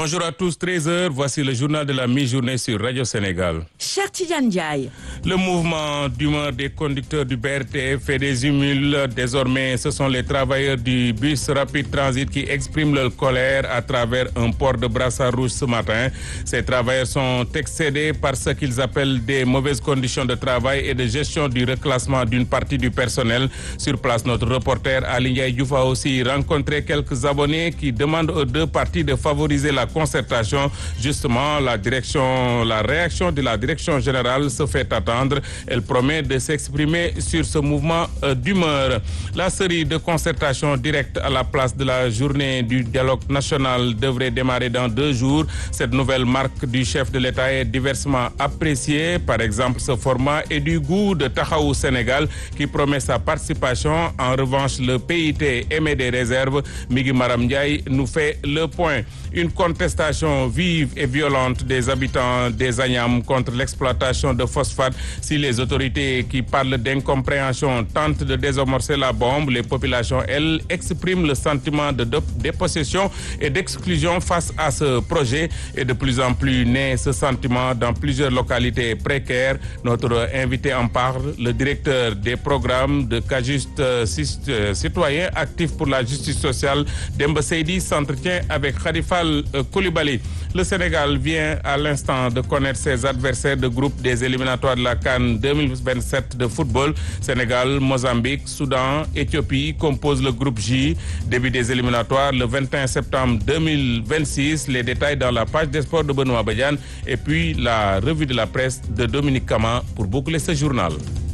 Bonjour à tous, 13h, voici le journal de la mi-journée sur Radio Sénégal. Cher Tidiane Ndiaye. Le mouvement d'humeur des conducteurs du BRT fait des humules. Désormais, ce sont les travailleurs du bus Rapid Transit qui expriment leur colère à travers un port de brassard rouge ce matin. Ces travailleurs sont excédés par ce qu'ils appellent des mauvaises conditions de travail et de gestion du reclassement d'une partie du personnel. Sur place, notre reporter Ali Ndiaye Diouf a aussi rencontré quelques abonnés qui demandent aux deux parties de favoriser la concertation. Justement, la réaction de la direction générale se fait attendre. Elle promet de s'exprimer sur ce mouvement d'humeur. La série de concertations directes à la place de la journée du dialogue national devrait démarrer dans 2 jours. Cette nouvelle marque du chef de l'État est diversement appréciée. Par exemple, ce format est du goût de Taxawu Sénégal qui promet sa participation. En revanche, le PIT émet des réserves. Migui Maram Ndiaye nous fait le point. Une contestation vive et violente des habitants des Agnam contre l'exploitation de phosphate. Si les autorités qui parlent d'incompréhension tentent de désamorcer la bombe, les populations, elles, expriment le sentiment de dépossession et d'exclusion face à ce projet. Et de plus en plus naît ce sentiment dans plusieurs localités précaires. Notre invité en parle, le directeur des programmes de Cajuste citoyen actif pour la justice sociale, Demba Seydi, s'entretient avec Khadifal Koulibaly. Le Sénégal vient à l'instant de connaître ses adversaires de groupe des éliminatoires de la CAN 2027 de football. Sénégal, Mozambique, Soudan, Éthiopie composent le groupe J. Début des éliminatoires le 21 septembre 2026. Les détails dans la page des sports de Benoît Badiane et puis la revue de la presse de Dominique Kama pour boucler ce journal.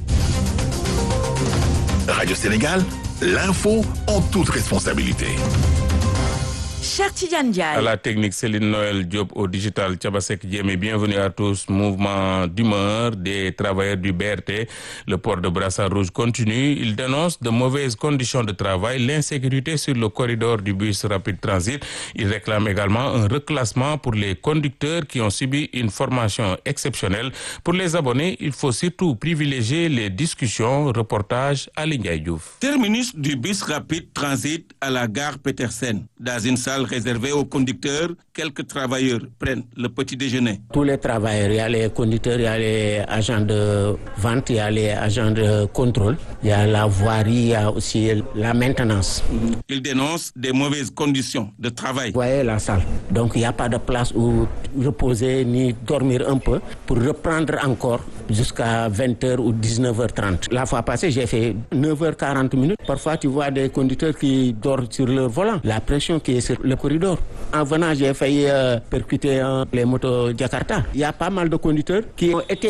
Radio Sénégal, l'info en toute responsabilité. Cher Tidiane Ndiaye. À la technique, Céline Noël Diop, au digital, Tchabasek Diémé. Bienvenue à tous. Mouvement d'humeur des travailleurs du BRT. Le port de brassard rouge continue. Il dénonce de mauvaises conditions de travail, l'insécurité sur le corridor du bus Rapid Transit. Il réclame également un reclassement pour les conducteurs qui ont subi une formation exceptionnelle. Pour les abonnés, il faut surtout privilégier les discussions. Reportage à Ndiaye Diouf. Terminus du bus Rapid Transit à la gare Petersen. Dans une salle réservée aux conducteurs, quelques travailleurs prennent le petit déjeuner. Tous les travailleurs, il y a les conducteurs, il y a les agents de vente, il y a les agents de contrôle, il y a la voirie, il y a aussi la maintenance. Ils dénoncent des mauvaises conditions de travail. Vous voyez la salle, donc il n'y a pas de place où reposer ni dormir un peu pour reprendre encore jusqu'à 20h ou 19h30. La fois passée, j'ai fait 9h40. Parfois, tu vois des conducteurs qui dorment sur leur volant. La pression qui est sur le corridor. En venant, j'ai failli percuter les motos Jakarta. Il y a pas mal de conducteurs qui ont été